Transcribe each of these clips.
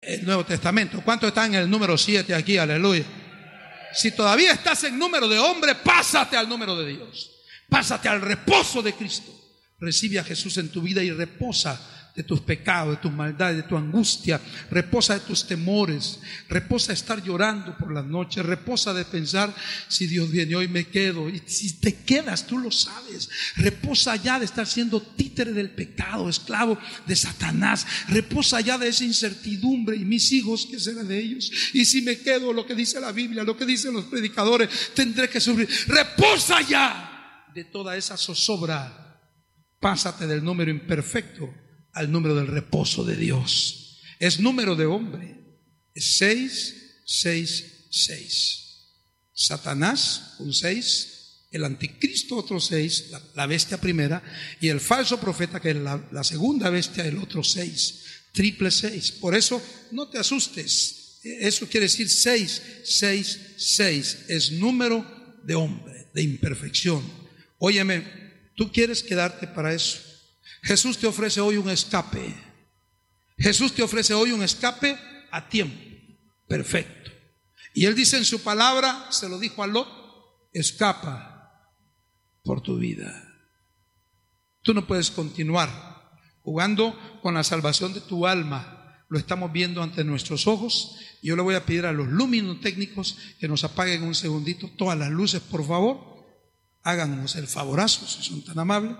el Nuevo Testamento. ¿Cuántos están en el número 7 aquí? Aleluya. Si todavía estás en número de hombre, pásate al número de Dios. Pásate al reposo de Cristo. Recibe a Jesús en tu vida y reposa de tus pecados, de tus maldades, de tu angustia. Reposa de tus temores. Reposa de estar llorando por las noches. Reposa de pensar, si Dios viene hoy me quedo. Y si te quedas, tú lo sabes. Reposa ya de estar siendo títere del pecado, esclavo de Satanás. Reposa ya de esa incertidumbre. ¿Y mis hijos qué será de ellos? Y si me quedo, lo que dice la Biblia, lo que dicen los predicadores, tendré que sufrir. Reposa ya de toda esa zozobra. Pásate del número imperfecto al número del reposo de Dios. Es número de hombre. Es 666. Satanás, un 6. El anticristo, otro 6. La bestia primera. Y el falso profeta, que es la segunda bestia, el otro 6. Triple 6. Por eso no te asustes. Eso quiere decir 666. Es número de hombre, de imperfección. Óyeme, tú quieres quedarte para eso. Jesús te ofrece hoy un escape. Jesús te ofrece hoy un escape a tiempo. Perfecto. Y Él dice en su palabra, se lo dijo a Lot, escapa por tu vida. Tú no puedes continuar jugando con la salvación de tu alma. Lo estamos viendo ante nuestros ojos. Yo le voy a pedir a los luminotécnicos que nos apaguen un segundito todas las luces, por favor. Háganos el favorazo, si son tan amables.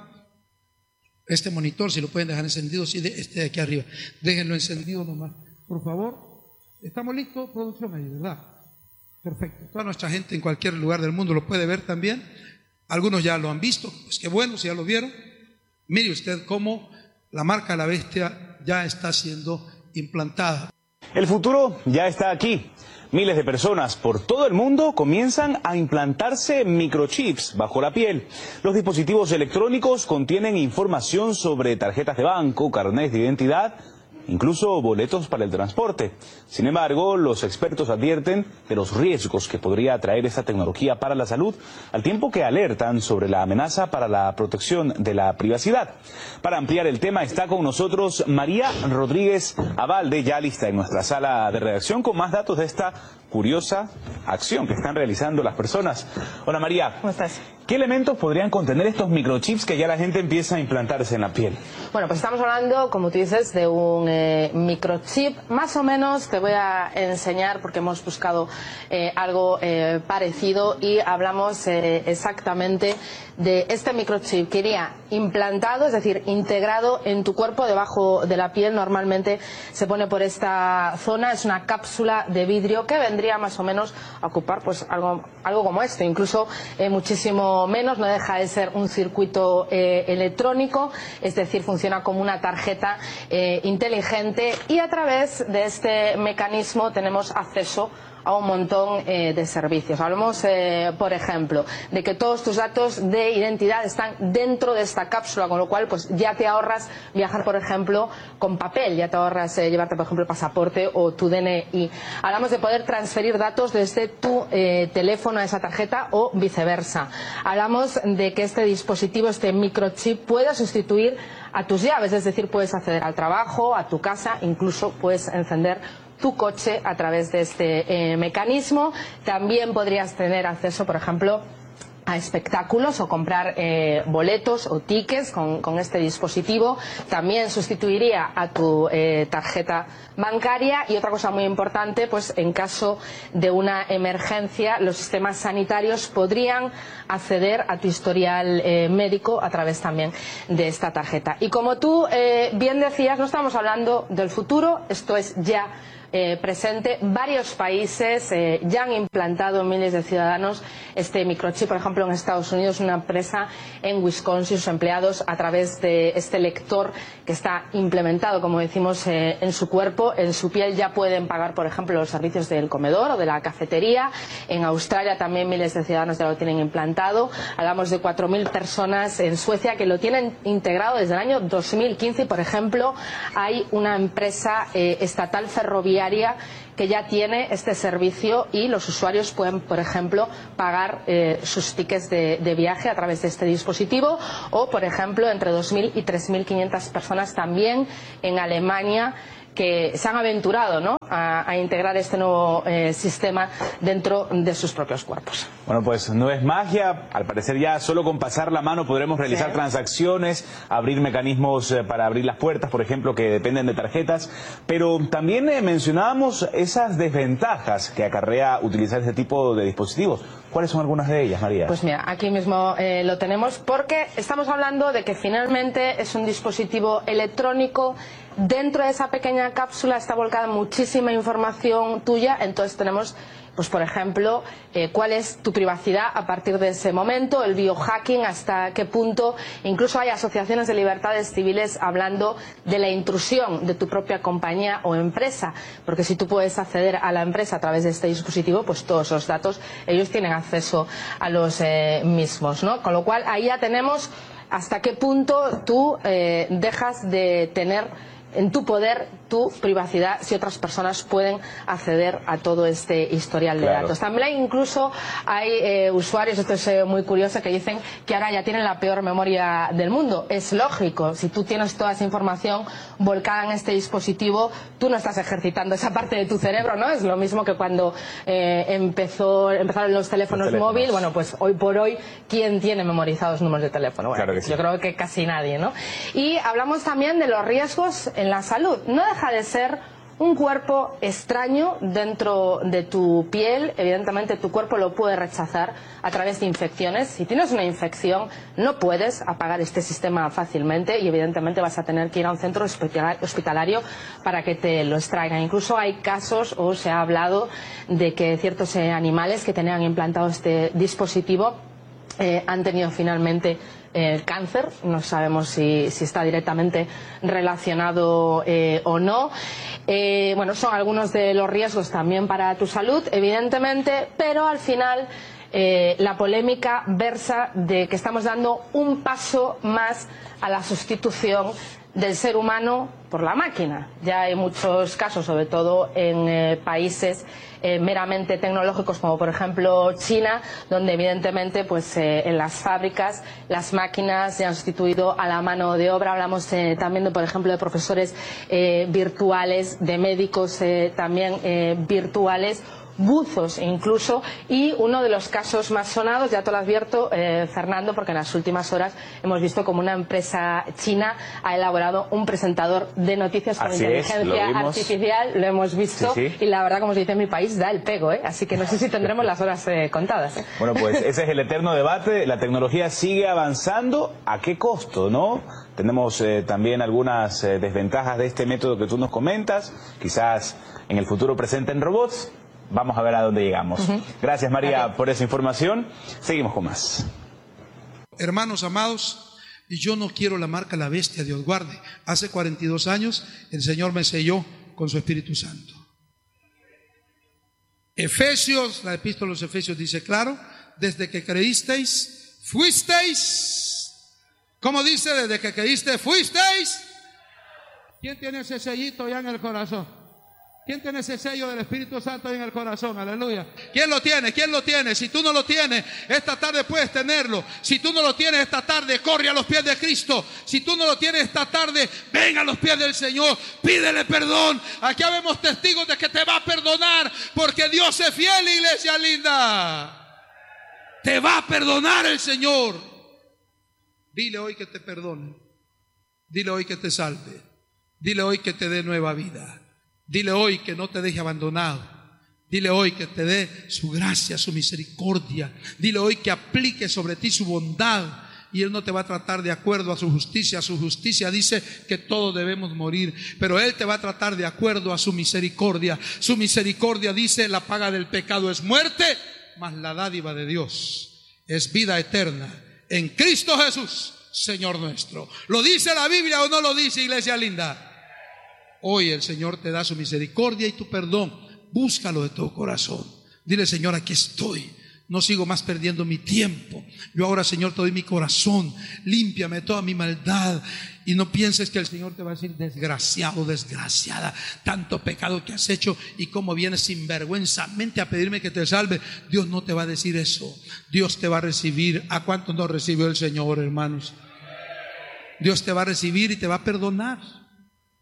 Este monitor, si lo pueden dejar encendido, sí, este de aquí arriba, déjenlo encendido nomás, por favor. ¿Estamos listos? Producción ahí, ¿verdad? Perfecto. Toda nuestra gente en cualquier lugar del mundo lo puede ver también. Algunos ya lo han visto, pues qué bueno si ya lo vieron. Mire usted cómo la marca de la bestia ya está siendo implantada. El futuro ya está aquí. Miles de personas por todo el mundo comienzan a implantarse microchips bajo la piel. Los dispositivos electrónicos contienen información sobre tarjetas de banco, carnets de identidad, incluso boletos para el transporte. Sin embargo, los expertos advierten de los riesgos que podría traer esta tecnología para la salud, al tiempo que alertan sobre la amenaza para la protección de la privacidad. Para ampliar el tema está con nosotros María Rodríguez Abalde, ya lista en nuestra sala de redacción con más datos de esta curiosa acción que están realizando las personas. Hola María. ¿Cómo estás? ¿Qué elementos podrían contener estos microchips que ya la gente empieza a implantarse en la piel? Bueno, pues estamos hablando, como tú dices, de un microchip. Más o menos te voy a enseñar, porque hemos buscado algo parecido y hablamos exactamente de este microchip que iría implantado, es decir, integrado en tu cuerpo debajo de la piel. Normalmente se pone por esta zona, es una cápsula de vidrio que vendría más o menos a ocupar pues algo como esto, incluso muchísimo menos. No deja de ser un circuito electrónico, es decir, funciona como una tarjeta inteligente, y a través de este mecanismo tenemos acceso a un montón de servicios. Hablamos, por ejemplo, de que todos tus datos de identidad están dentro de esta cápsula, con lo cual pues ya te ahorras viajar, por ejemplo, con papel, ya te ahorras llevarte, por ejemplo, el pasaporte o tu DNI. Hablamos de poder transferir datos desde tu teléfono a esa tarjeta o viceversa. Hablamos de que este dispositivo, este microchip, pueda sustituir a tus llaves, es decir, puedes acceder al trabajo, a tu casa, incluso puedes encender tu coche a través de este mecanismo. También podrías tener acceso, por ejemplo, a espectáculos o comprar boletos o tickets con este dispositivo. También sustituiría a tu tarjeta bancaria. Y otra cosa muy importante, pues en caso de una emergencia, los sistemas sanitarios podrían acceder a tu historial médico a través también de esta tarjeta. Y como tú bien decías, no estamos hablando del futuro, esto es ya presente. Varios países ya han implantado en miles de ciudadanos este microchip. Por ejemplo, en Estados Unidos, una empresa en Wisconsin, sus empleados, a través de este lector que está implementado, como decimos, en su cuerpo, en su piel, ya pueden pagar, por ejemplo, los servicios del comedor o de la cafetería. En Australia también miles de ciudadanos ya lo tienen implantado. Hablamos de 4.000 personas en Suecia que lo tienen integrado desde el año 2015. Por ejemplo, hay una empresa estatal ferroviaria que ya tiene este servicio, y los usuarios pueden, por ejemplo, pagar sus tickets de viaje a través de este dispositivo. O, por ejemplo, entre 2.000 y 3.500 personas también en Alemania que se han aventurado, ¿no?, a integrar este nuevo sistema dentro de sus propios cuerpos. Bueno, pues no es magia, al parecer ya solo con pasar la mano podremos realizar transacciones, abrir mecanismos para abrir las puertas, por ejemplo, que dependen de tarjetas, pero también mencionábamos esas desventajas que acarrea utilizar este tipo de dispositivos. ¿Cuáles son algunas de ellas, María? Pues mira, aquí mismo lo tenemos, porque estamos hablando de que finalmente es un dispositivo electrónico. Dentro de esa pequeña cápsula está volcada muchísima información tuya, entonces tenemos, pues por ejemplo, cuál es tu privacidad a partir de ese momento, el biohacking, hasta qué punto. Incluso hay asociaciones de libertades civiles hablando de la intrusión de tu propia compañía o empresa, porque si tú puedes acceder a la empresa a través de este dispositivo, pues todos los datos, ellos tienen acceso a los mismos, ¿no? Con lo cual ahí ya tenemos hasta qué punto tú dejas de tener en tu poder tu privacidad si otras personas pueden acceder a todo este historial de datos. También incluso hay usuarios, esto es muy curioso, que dicen que ahora ya tienen la peor memoria del mundo. Es lógico, si tú tienes toda esa información volcada en este dispositivo, tú no estás ejercitando esa parte de tu cerebro, ¿no? Es lo mismo que cuando empezaron los teléfonos móviles. Bueno, pues hoy por hoy, ¿quién tiene memorizados números de teléfono? Bueno, claro que sí. Yo creo que casi nadie, ¿no? Y hablamos también de los riesgos en la salud. No deja de ser un cuerpo extraño dentro de tu piel. Evidentemente tu cuerpo lo puede rechazar a través de infecciones. Si tienes una infección no puedes apagar este sistema fácilmente y evidentemente vas a tener que ir a un centro hospitalario para que te lo extraigan. Incluso hay casos, o se ha hablado de que ciertos animales que tenían implantado este dispositivo han tenido finalmente cáncer. No sabemos si está directamente relacionado o no. Bueno, son algunos de los riesgos también para tu salud, evidentemente, pero al final la polémica versa de que estamos dando un paso más a la sustitución del ser humano por la máquina. Ya hay muchos casos, sobre todo en países meramente tecnológicos, como por ejemplo China, donde evidentemente pues en las fábricas las máquinas se han sustituido a la mano de obra. Hablamos también de, por ejemplo, de profesores virtuales, de médicos también virtuales, buzos incluso, y uno de los casos más sonados, ya te lo advierto, Fernando, porque en las últimas horas hemos visto como una empresa china ha elaborado un presentador de noticias con inteligencia artificial, lo hemos visto, y la verdad, como se dice en mi país, da el pego, así que no sé si tendremos las horas contadas. Bueno, pues ese es el eterno debate. La tecnología sigue avanzando, ¿a qué costo, no? Tenemos también algunas desventajas de este método que tú nos comentas, quizás en el futuro presenten robots. Vamos a ver a dónde llegamos. Gracias, María, por esa información. Seguimos con más. Hermanos amados, y yo no quiero la marca la bestia, Dios guarde. Hace 42 años el Señor me selló con su Espíritu Santo. Efesios, la epístola de los Efesios dice claro, desde que creísteis, fuisteis. ¿Cómo dice? Desde que creísteis, fuisteis. ¿Quién tiene ese sellito ya en el corazón? ¿Quién tiene ese sello del Espíritu Santo ahí en el corazón? Aleluya. ¿Quién lo tiene? ¿Quién lo tiene? Si tú no lo tienes, esta tarde puedes tenerlo. Si tú no lo tienes esta tarde, corre a los pies de Cristo. Si tú no lo tienes esta tarde, ven a los pies del Señor. Pídele perdón. Aquí habemos testigos de que te va a perdonar, porque Dios es fiel, iglesia linda. Te va a perdonar el Señor. Dile hoy que te perdone. Dile hoy que te salve. Dile hoy que te dé nueva vida. Dile hoy que no te deje abandonado. Dile hoy que te dé su gracia, su misericordia. Dile hoy que aplique sobre ti su bondad. Y Él no te va a tratar de acuerdo a su justicia. Su justicia dice que todos debemos morir, pero Él te va a tratar de acuerdo a su misericordia. Su misericordia dice: la paga del pecado es muerte, mas la dádiva de Dios es vida eterna en Cristo Jesús, Señor nuestro. ¿Lo dice la Biblia o no lo dice, iglesia linda? Hoy el Señor te da su misericordia y tu perdón. Búscalo de todo corazón. Dile: Señor, aquí estoy. No sigo más perdiendo mi tiempo. Yo ahora, Señor, te doy mi corazón. Límpiame toda mi maldad. Y no pienses que el Señor te va a decir: desgraciado, desgraciada, tanto pecado que has hecho y cómo vienes sinvergüenzamente a pedirme que te salve. Dios no te va a decir eso. Dios te va a recibir. ¿A cuántos no recibió el Señor, hermanos? Dios te va a recibir y te va a perdonar.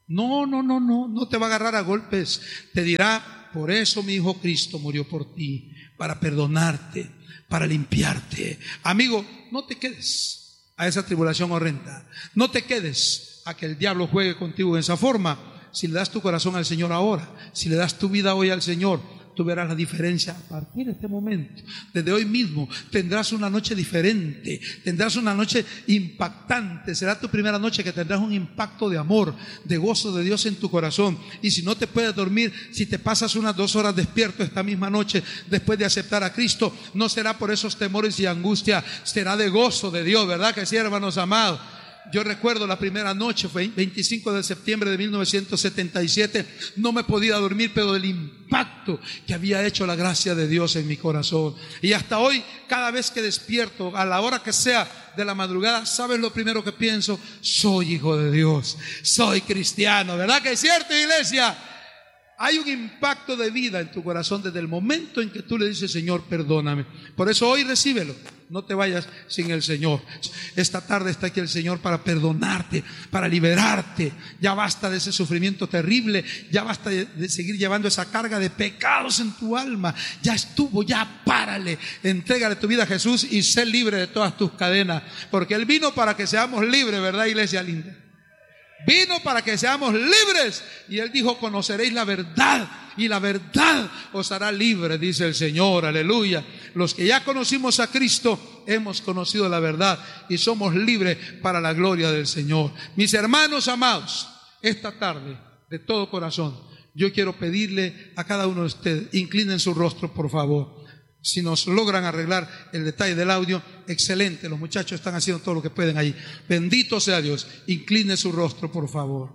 No te va a agarrar a golpes. Te dirá: por eso mi hijo Cristo murió por ti, para perdonarte, para limpiarte. Amigo, no te quedes a esa tribulación horrenda. No te quedes a que el diablo juegue contigo de esa forma. Si le das tu corazón al Señor ahora, si le das tu vida hoy al Señor, tú verás la diferencia a partir de este momento. Desde hoy mismo tendrás una noche diferente, tendrás una noche impactante. Será tu primera noche que tendrás un impacto de amor, de gozo de Dios en tu corazón. Y si no te puedes dormir, si te pasas unas 2 horas despierto esta misma noche después de aceptar a Cristo, no será por esos temores y angustia, será de gozo de Dios, ¿verdad que sí, hermanos amados? Yo recuerdo la primera noche, fue 25 de septiembre de 1977, no me podía dormir, pero del impacto que había hecho la gracia de Dios en mi corazón. Y hasta hoy, cada vez que despierto, a la hora que sea de la madrugada, ¿sabes lo primero que pienso? Soy hijo de Dios, soy cristiano, ¿verdad que es cierto, iglesia? Hay un impacto de vida en tu corazón desde el momento en que tú le dices: Señor, perdóname. Por eso hoy recíbelo. No te vayas sin el Señor. Esta tarde está aquí el Señor para perdonarte, para liberarte. Ya basta de ese sufrimiento terrible. Ya basta de seguir llevando esa carga de pecados en tu alma. Ya estuvo, ya párale. Entrégale tu vida a Jesús y sé libre de todas tus cadenas. Porque Él vino para que seamos libres, ¿verdad, iglesia linda? Vino para que seamos libres. Y Él dijo: conoceréis la verdad, y la verdad os hará libres, dice el Señor. Aleluya. Los que ya conocimos a Cristo hemos conocido la verdad y somos libres para la gloria del Señor. Mis hermanos amados, esta tarde, de todo corazón, yo quiero pedirle a cada uno de ustedes: inclinen su rostro, por favor. Si nos logran arreglar el detalle del audio, excelente. Los muchachos están haciendo todo lo que pueden ahí. Bendito sea Dios. Incline su rostro, por favor.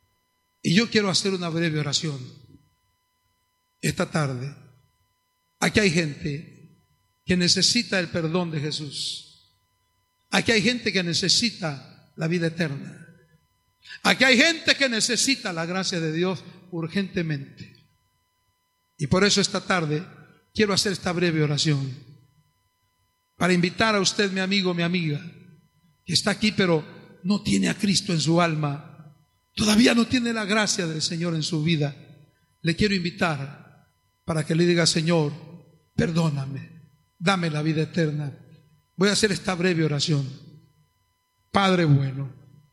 Y yo quiero hacer una breve oración esta tarde. Aquí hay gente que necesita el perdón de Jesús. Aquí hay gente que necesita la vida eterna. Aquí hay gente que necesita la gracia de Dios urgentemente. Y por eso esta tarde quiero hacer esta breve oración para invitar a usted, mi amigo, mi amiga, que está aquí pero no tiene a Cristo en su alma, todavía no tiene la gracia del Señor en su vida. Le quiero invitar para que le diga: Señor, perdóname, dame la vida eterna. Voy a hacer esta breve oración. Padre bueno,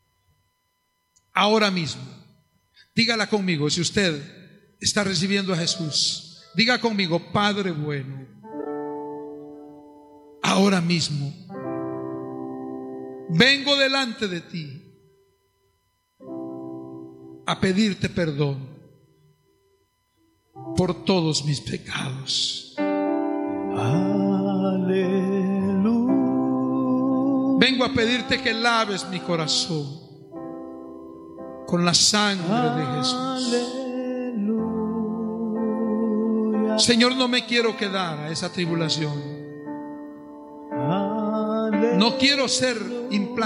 ahora mismo, dígala conmigo. Si usted está recibiendo a Jesús, diga conmigo: Padre bueno, ahora mismo vengo delante de ti a pedirte perdón por todos mis pecados. Aleluya. Vengo a pedirte que laves mi corazón con la sangre de Jesús. Señor, no me quiero quedar a esa tribulación. No quiero ser implantado